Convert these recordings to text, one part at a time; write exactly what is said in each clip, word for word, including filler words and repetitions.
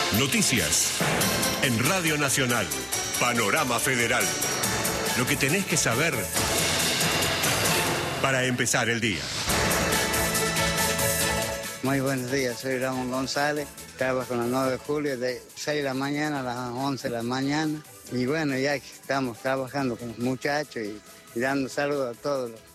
Noticias en Radio Nacional. Panorama Federal. Lo que tenés que saber para empezar el día. Muy buenos días, soy Ramón González, trabajo en la nueve de julio de seis de la mañana a las once de la mañana. Y bueno, ya estamos trabajando con los muchachos y, y dando saludos a todos los...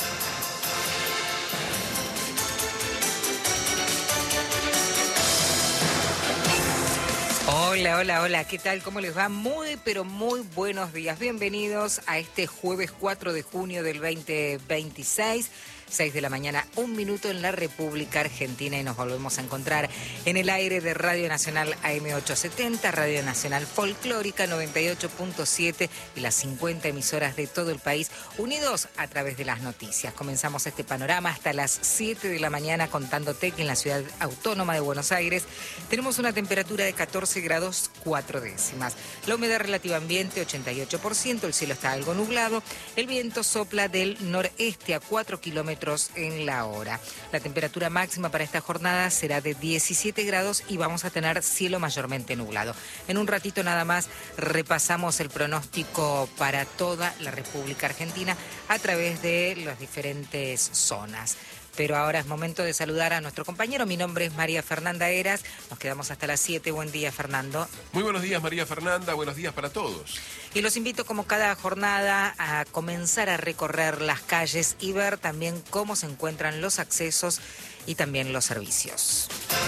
Hola, hola, hola, ¿qué tal? ¿Cómo les va? Muy, pero muy buenos días. Bienvenidos a este jueves cuatro de junio del veinte veintiséis. seis de la mañana, un minuto en la República Argentina y nos volvemos a encontrar en el aire de Radio Nacional A M ochocientos setenta, Radio Nacional Folclórica noventa y ocho punto siete y las cincuenta emisoras de todo el país unidos a través de las noticias. Comenzamos este panorama hasta las siete de la mañana contándote que en la ciudad autónoma de Buenos Aires tenemos una temperatura de catorce grados cuatro décimas. La humedad relativa ambiente ochenta y ocho por ciento, el cielo está algo nublado, el viento sopla del noreste a cuatro kilómetros en la hora. La temperatura máxima para esta jornada será de diecisiete grados y vamos a tener cielo mayormente nublado. En un ratito nada más repasamos el pronóstico para toda la República Argentina a través de las diferentes zonas. Pero ahora es momento de saludar a nuestro compañero. Mi nombre es María Fernanda Heras. Nos quedamos hasta las siete. Buen día, Fernando. Muy buenos días, María Fernanda. Buenos días para todos. Y los invito, como cada jornada, a comenzar a recorrer las calles y ver también cómo se encuentran los accesos y también los servicios.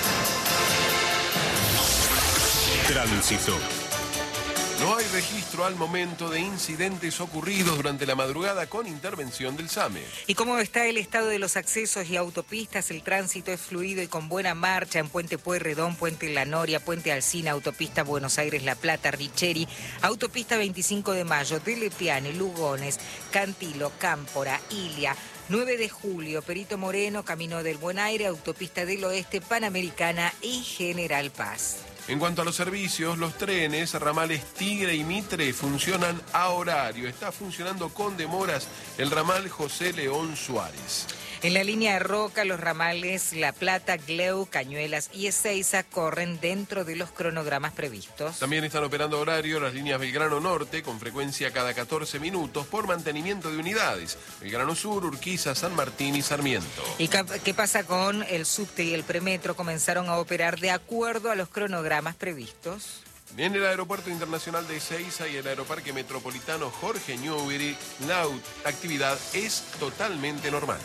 Tránsito. No hay registro al momento de incidentes ocurridos durante la madrugada con intervención del SAME. ¿Y cómo está el estado de los accesos y autopistas? El tránsito es fluido y con buena marcha en Puente Pueyrredón, Puente La Noria, Puente Alsina, Autopista Buenos Aires-La Plata, Richeri, Autopista veinticinco de mayo, Telepiane, Lugones, Cantilo, Cámpora, Ilia, nueve de julio, Perito Moreno, Camino del Buen Aire, Autopista del Oeste, Panamericana y General Paz. En cuanto a los servicios, los trenes, ramales Tigre y Mitre funcionan a horario. Está funcionando con demoras el ramal José León Suárez. En la línea de Roca, los ramales La Plata, Gleu, Cañuelas y Ezeiza corren dentro de los cronogramas previstos. También están operando a horario las líneas Belgrano Norte con frecuencia cada catorce minutos por mantenimiento de unidades. Belgrano Sur, Urquiza, San Martín y Sarmiento. ¿Y qué pasa con el subte y el premetro? Comenzaron a operar de acuerdo a los cronogramas previstos. En el Aeropuerto Internacional de Ezeiza y el Aeroparque Metropolitano Jorge Newbery, la actividad es totalmente normal.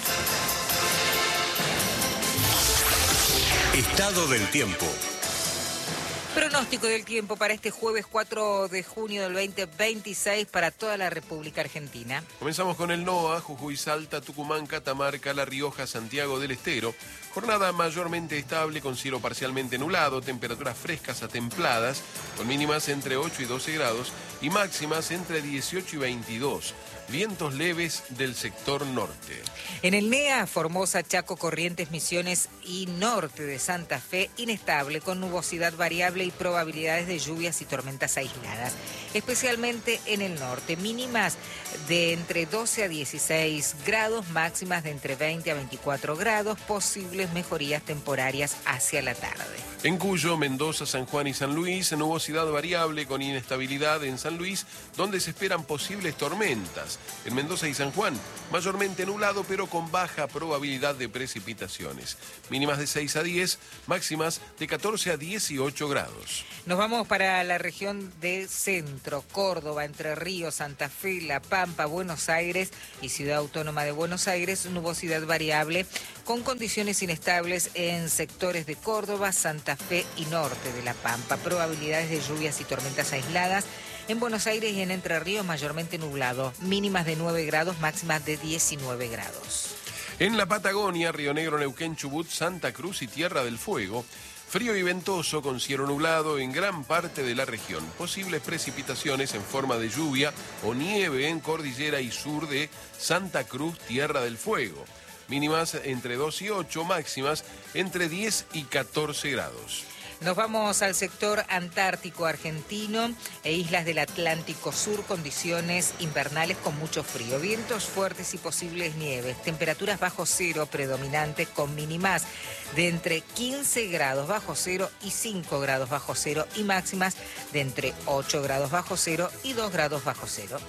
Estado del tiempo. Pronóstico del tiempo para este jueves cuatro de junio del veinte veintiséis para toda la República Argentina. Comenzamos con el NOA, Jujuy, Salta, Tucumán, Catamarca, La Rioja, Santiago del Estero. Jornada mayormente estable con cielo parcialmente nublado, temperaturas frescas a templadas, con mínimas entre ocho y doce grados y máximas entre dieciocho y veintidós. Vientos leves del sector norte. En el NEA, Formosa, Chaco, Corrientes, Misiones y norte de Santa Fe, inestable con nubosidad variable y probabilidades de lluvias y tormentas aisladas, especialmente en el norte. Mínimas de entre doce a dieciséis grados, máximas de entre veinte a veinticuatro grados, posibles mejorías temporarias hacia la tarde. En Cuyo, Mendoza, San Juan y San Luis, nubosidad variable con inestabilidad en San Luis, donde se esperan posibles tormentas. En Mendoza y San Juan, mayormente nublado, pero con baja probabilidad de precipitaciones. Mínimas de seis a diez, máximas de catorce a dieciocho grados. Nos vamos para la región de Centro, Córdoba, Entre Ríos, Santa Fe, La Pampa, Buenos Aires y Ciudad Autónoma de Buenos Aires, nubosidad variable con condiciones inestables en sectores de Córdoba, Santa Fe y norte de La Pampa. Probabilidades de lluvias y tormentas aisladas. En Buenos Aires y en Entre Ríos mayormente nublado, mínimas de nueve grados, máximas de diecinueve grados. En la Patagonia, Río Negro, Neuquén, Chubut, Santa Cruz y Tierra del Fuego, frío y ventoso con cielo nublado en gran parte de la región. Posibles precipitaciones en forma de lluvia o nieve en cordillera y sur de Santa Cruz, Tierra del Fuego. Mínimas entre dos y ocho, máximas entre diez y catorce grados. Nos vamos al sector antártico argentino e islas del Atlántico Sur, condiciones invernales con mucho frío, vientos fuertes y posibles nieves, temperaturas bajo cero predominantes con mínimas de entre quince grados bajo cero y cinco grados bajo cero y máximas de entre ocho grados bajo cero y dos grados bajo cero.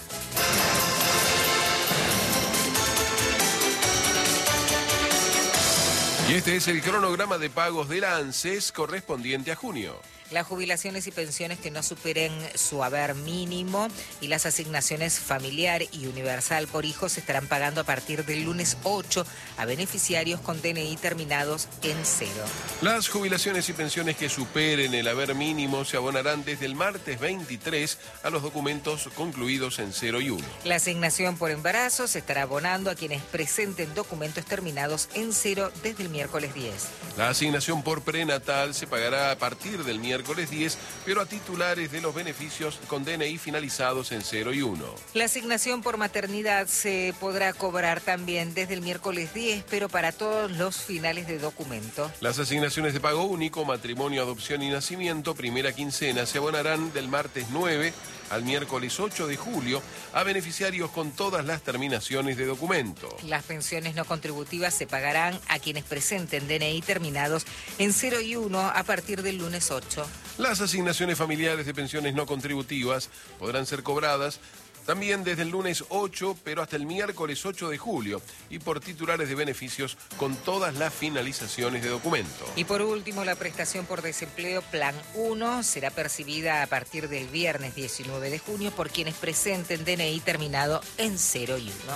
Y este es el cronograma de pagos de la ANSES correspondiente a junio. Las jubilaciones y pensiones que no superen su haber mínimo y las asignaciones familiar y universal por hijos se estarán pagando a partir del lunes ocho a beneficiarios con D N I terminados en cero. Las jubilaciones y pensiones que superen el haber mínimo se abonarán desde el martes veintitrés a los documentos concluidos en cero y uno. La asignación por embarazo se estará abonando a quienes presenten documentos terminados en cero desde el miércoles diez. La asignación por prenatal se pagará a partir del miércoles miércoles diez, pero a titulares de los beneficios con D N I finalizados en cero y uno. La asignación por maternidad se podrá cobrar también desde el miércoles diez, pero para todos los finales de documento. Las asignaciones de pago único, matrimonio, adopción y nacimiento, primera quincena, se abonarán del martes nueve al miércoles ocho de julio a beneficiarios con todas las terminaciones de documento. Las pensiones no contributivas se pagarán a quienes presenten D N I terminados en cero y uno a partir del lunes ocho. Las asignaciones familiares de pensiones no contributivas podrán ser cobradas también desde el lunes ocho, pero hasta el miércoles ocho de julio, y por titulares de beneficios con todas las finalizaciones de documento. Y por último, la prestación por desempleo Plan uno será percibida a partir del viernes diecinueve de junio por quienes presenten D N I terminado en cero y uno.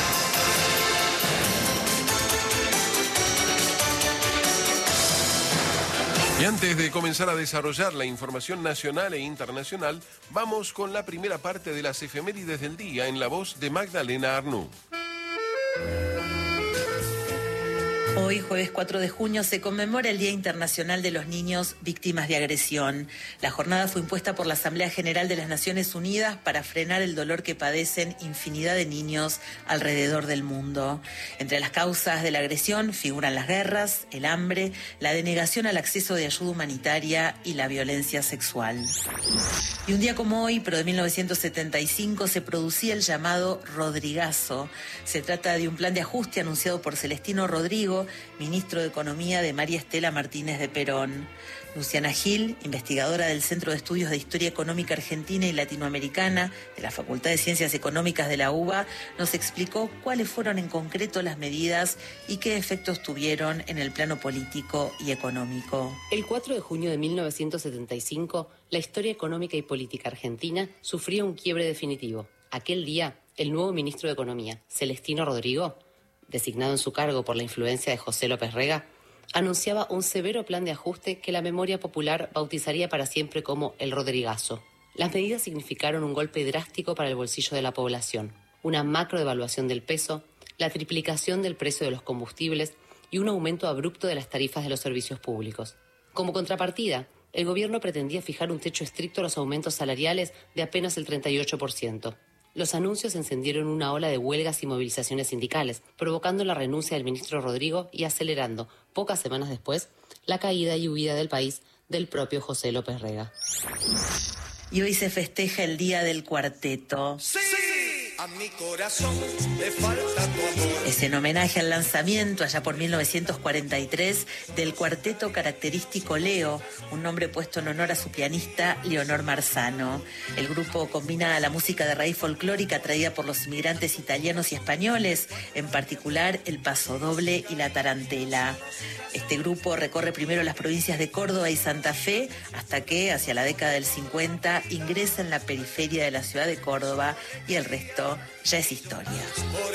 Y antes de comenzar a desarrollar la información nacional e internacional, vamos con la primera parte de las efemérides del día en la voz de Magdalena Arnú. Hoy, jueves cuatro de junio, se conmemora el Día Internacional de los Niños Víctimas de Agresión. La jornada fue impuesta por la Asamblea General de las Naciones Unidas para frenar el dolor que padecen infinidad de niños alrededor del mundo. Entre las causas de la agresión figuran las guerras, el hambre, la denegación al acceso de ayuda humanitaria y la violencia sexual. Y un día como hoy, pero de mil novecientos setenta y cinco, se producía el llamado Rodrigazo. Se trata de un plan de ajuste anunciado por Celestino Rodrigo, ministro de Economía de María Estela Martínez de Perón. Luciana Gil, investigadora del Centro de Estudios de Historia Económica Argentina y Latinoamericana de la Facultad de Ciencias Económicas de la U B A, nos explicó cuáles fueron en concreto las medidas y qué efectos tuvieron en el plano político y económico. El cuatro de junio de mil novecientos setenta y cinco, la historia económica y política argentina sufrió un quiebre definitivo. Aquel día, el nuevo ministro de Economía, Celestino Rodrigo, designado en su cargo por la influencia de José López Rega, anunciaba un severo plan de ajuste que la memoria popular bautizaría para siempre como el Rodrigazo. Las medidas significaron un golpe drástico para el bolsillo de la población, una macrodevaluación del peso, la triplicación del precio de los combustibles y un aumento abrupto de las tarifas de los servicios públicos. Como contrapartida, el gobierno pretendía fijar un techo estricto a los aumentos salariales de apenas el treinta y ocho por ciento. Los anuncios encendieron una ola de huelgas y movilizaciones sindicales, provocando la renuncia del ministro Rodrigo y acelerando, pocas semanas después, la caída y huida del país del propio José López Rega. Y hoy se festeja el Día del Cuarteto. ¡Sí! A mi corazón le falta tu amor. Es en homenaje al lanzamiento, allá por mil novecientos cuarenta y tres, del cuarteto característico Leo, un nombre puesto en honor a su pianista Leonor Marzano. El grupo combina la música de raíz folclórica traída por los inmigrantes italianos y españoles, en particular el pasodoble y la tarantela. Este grupo recorre primero las provincias de Córdoba y Santa Fe, hasta que, hacia la década del cincuenta, ingresa en la periferia de la ciudad de Córdoba y el resto ya es historia.